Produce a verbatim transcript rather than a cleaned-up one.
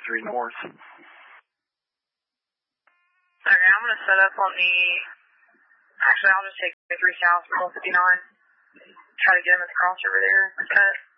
three north. Okay, I'm going to set up on the, actually I'll just take three south from one fifty-nine. Try to get him at the crossover there. Cut.